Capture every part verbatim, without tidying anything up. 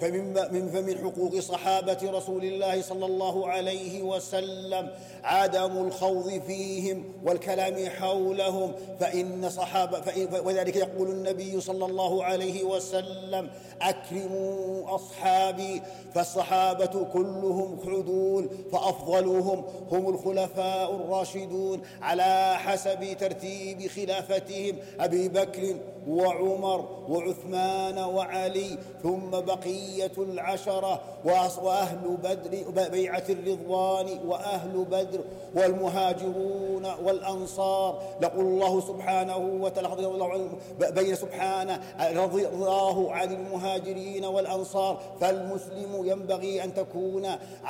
فمن, من فمن حقوق صحابة رسول الله صلى الله عليه وسلم عدم الخوض فيهم والكلام حولهم، فإن صحابة فإن وذلك يقول النبي صلى الله عليه وسلم: أكرموا أصحابي، فالصحابة كلهم عدول، فأفضلهم هم الخلفاء الراشدون على حسب ترتيب خلافتهم: أبي بكر وعمر وعثمان وعلي، ثم بقية العشرة وأهل بدر بيعة الرضوان وأهل بدر والمهاجرون والأنصار. يقول الله سبحانه وتعالى بين سبحانه رضي الله عن المهاجرين والأنصار، فالمسلم ينبغي أن تكون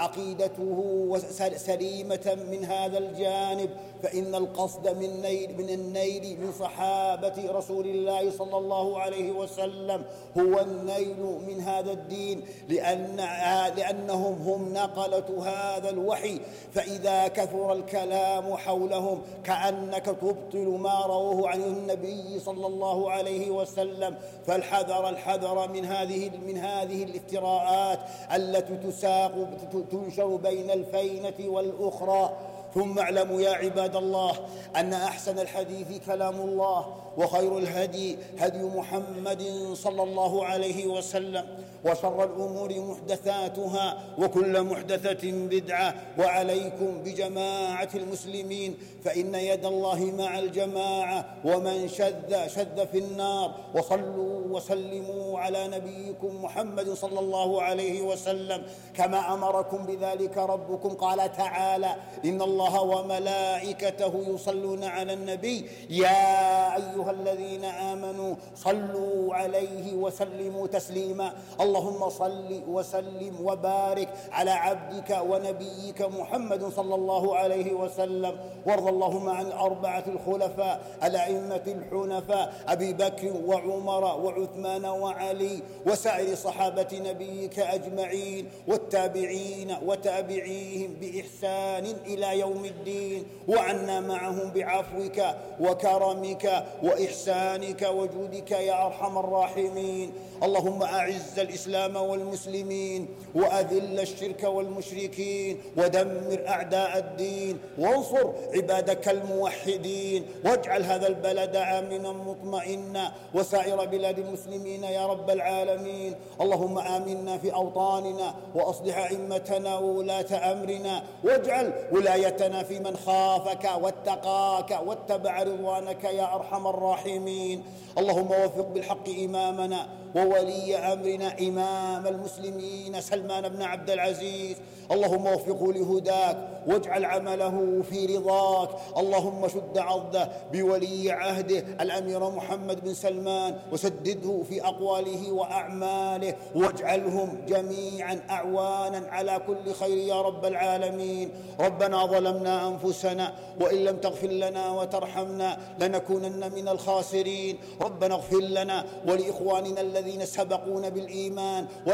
عقيدته سليمة من هذا الجانب، فإن القصد من نيل من النيل من صحابة رسول الله صلى الله عليه وسلم هو النيل من هذا الدين، لأن لأنهم هم نقلة هذا الوحي، فإذا كثر الكلام حولهم كأنك تبطل ما رواه عن النبي صلى الله عليه وسلم. فالحذر الحذر من هذه من هذه الافتراءات التي تساق تنشر بين الفينة والأخرى. ثم اعلموا يا عباد الله أن أحسن الحديث كلام الله، وخير الهدي هدي محمد صلى الله عليه وسلم، وشر الأمور محدثاتها، وكل محدثة بدعة. وعليكم بجماعة المسلمين، فإن يد الله مع الجماعة، ومن شذ شذ في النار. وصلوا وسلموا على نبيكم محمد صلى الله عليه وسلم كما أمركم بذلك ربكم. قال تعالى: إن الله وملائكته يصلون على النبي يا أيها الذين آمنوا صلوا عليه وسلموا تسليما. اللهم صل وسلم وبارك على عبدك ونبيك محمد صلى الله عليه وسلم. وارض اللهم عن الأربعة الخلفاء الأئمة الحنفاء أبي بكر وعمر وعثمان وعلي، وسائر صحابة نبيك أجمعين، والتابعين وتابعيهم بإحسان إلى يوم الدين، وعنا معهم بعفوك وكرمك وإحسانك وجودك يا أرحم الراحمين. اللهم أعز الإسلام والمسلمين، وأذل الشرك والمشركين، ودمر أعداء الدين، وانصر عبادك الموحدين، واجعل هذا البلد آمنا مطمئنا وسائر بلاد المسلمين يا رب العالمين. اللهم آمنا في أوطاننا، وأصلح أئمتنا وولاة أمرنا، واجعل ولايتنا في من خافك واتقاك واتبع رضوانك يا أرحم الراحمين. اللهم وفق بالحق إمامنا وولي أمرنا إمام المسلمين سلمان بن عبد العزيز، اللهم وفقه لهداك واجعل عمله في رضاك. اللهم شد عضده بولي عهده الأمير محمد بن سلمان، وسدده في أقواله وأعماله، واجعلهم جميعا أعوانا على كل خير يا رب العالمين. ربنا ظلمنا أنفسنا، وإن لم تغفر لنا وترحمنا لنكونن من الخاسرين. ربنا اغفر لنا ولإخواننا الذين سبقونا بالإيمان